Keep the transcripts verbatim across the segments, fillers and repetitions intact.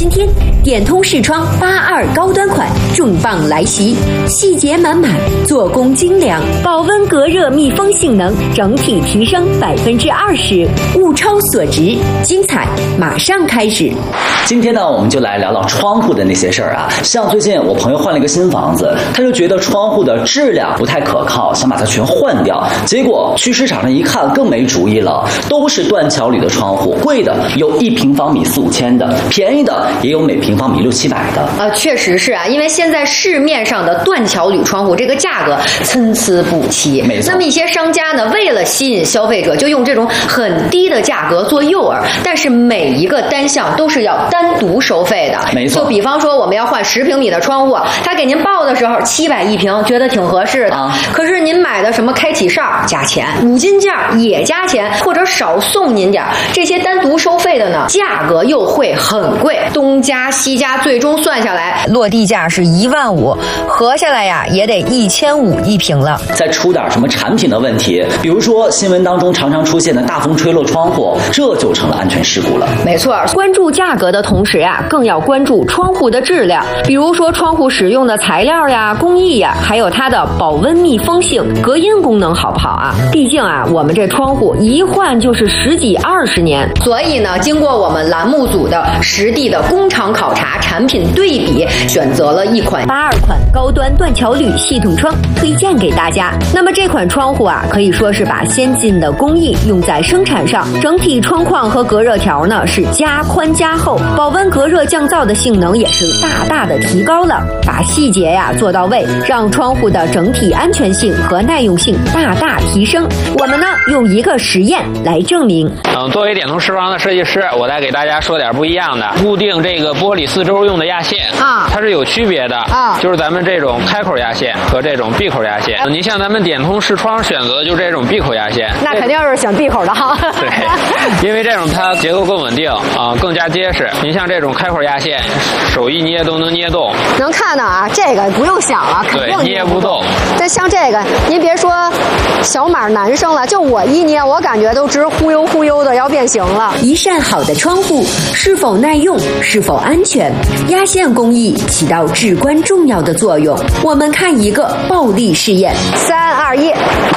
今天点通视窗八二高端款重磅来袭，细节满满，做工精良，保温隔热密封性能整体提升百分之二十，物超所值，精彩马上开始。 今天呢，我们就来聊聊窗户的那些事儿啊。像最近我朋友换了一个新房子，他就觉得窗户的质量不太可靠，想把它全换掉。结果去市场上一看，更没主意了，都是断桥铝的窗户，贵的有一平方米四五千的，便宜的也有每平方米六七百的。 啊，确实是啊，因为现在市面上的断桥铝窗户这个价格参差不齐。 没错。 那么一些商家呢，为了吸引消费者，就用这种很低的价格做诱饵，但是每一个单项都是要单独收费的。 没错。 就比方说我们要换十平米的窗户，他给您报的时候七百一平，觉得挺合适的。啊、可是您买的什么开启哨加钱，五金件也加钱，或者少送您点，这些单独收费的呢，价格又会很贵，东加西加，最终算下来落地价是一万五，合下来呀也得一千五一平了。 再出点什么产品的问题，比如说新闻当中常常出现的大风吹落窗户，这就成了安全事故了。 没错，关注价格的同时呀，更要关注窗户的质量，比如说窗户使用的材料呀、工艺呀，还有它的保温密封性、隔音功能好不好啊？毕竟啊，我们这窗户一换就是十几二十年，所以呢，经过我们栏目组的实地的工厂考察、产品对比，选择了一款八二款高端断桥铝系统窗，推荐给大家。那么这款窗户啊，可以说是把先进的工艺用在生产上，整体窗框和隔热条呢是加宽加厚，保温隔热降噪的性能也是大大的提高了，把细节呀做到位，让窗户的整体安全性和耐用性大大提升。我们呢用一个实验来证明。 嗯，作为点通视窗的设计师，我再给大家说点不一样的。固定这个玻璃四周用的压线啊，它是有区别的啊，就是咱们这种开口压线和这种闭口压线。你像咱们点通视窗选择的就是这种闭口压线， 那肯定是选闭口的哈。 对，因为这种它结构更稳定啊，更加结实。您像这种开口压线，手一捏都能捏动。 能看到啊，这个不用想了，肯定捏不动。 那像这个，您别说小码男生了，就我一捏，我感觉都直忽悠忽悠的要变形了。 一扇好的窗户是否耐用，是否安全，压线工艺起到至关重要的作用。我们看一个暴力试验， 三二一。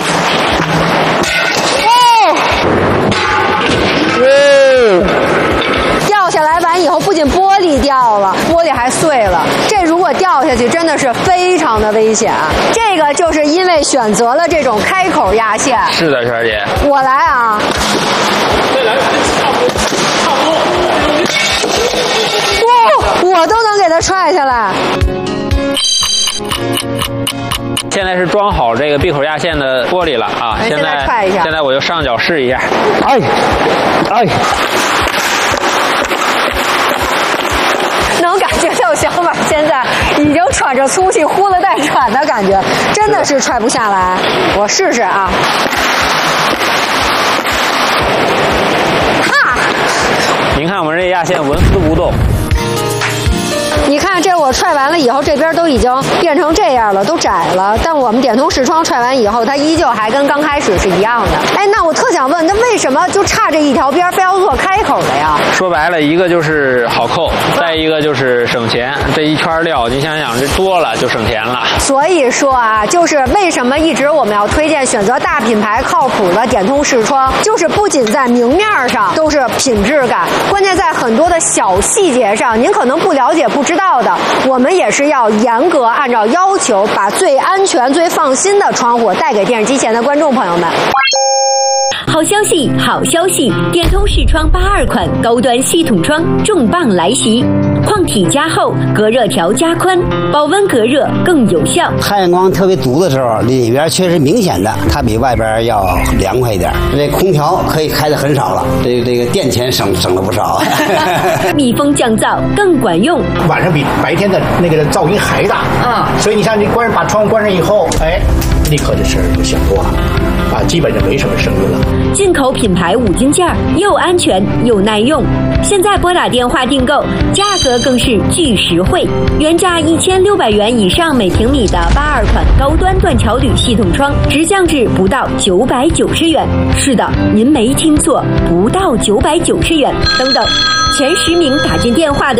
掉下来完以后，不仅玻璃掉了，玻璃还碎了。这如果掉下去，真的是非常的危险。这个就是因为选择了这种开口压线。 是的，璇姐。 我来啊。 再来，差不多，差不多。哇，我都能给它踹下来。 现在是装好这个闭口压线的玻璃了啊！ 现在踹一下， 现在我就上脚试一下。 哎，哎，能感觉到小马现在已经喘着粗气、呼了带喘的感觉，真的是踹不下来。我试试啊！哈！ 您看我们这压线纹丝不动。 你看，这我踹完了以后，这边都已经变成这样了，都窄了。但我们点通视窗踹完以后，它依旧还跟刚开始是一样的。哎，那我特想问，那为什么就差这一条边非要做开口的呀？ 说白了，一个就是好扣，再一个就是省钱。这一圈料，你想想，这多了就省钱了。 所以说啊，就是为什么一直我们要推荐选择大品牌、靠谱的点通视窗，就是不仅在明面上都是品质感，关键在很多的小细节上，您可能不了解、不知道的，我们也是要严格按照要求，把最安全、最放心的窗户带给电视机前的观众朋友们。 好消息，好消息！点通视窗八二款高端系统窗重磅来袭，框体加厚，隔热条加宽，保温隔热更有效。 太阳光特别毒的时候，里边确实明显的，它比外边要凉快一点。这空调可以开的很少了，这个这个电钱省省了不少。 密封降噪更管用， 晚上比白天的那个噪音还大啊！所以你像你关把窗户关上以后，哎，立刻这声就小多了。啊，基本就没什么声音了。 进口品牌五金件又安全又耐用，现在拨打电话订购，价格更是巨实惠，原价一千六百元以上每平米的八二款高端断桥铝系统窗，直降至不到九百九十元。是的，您没听错，不到九百九十元。等等，前十名打进电话的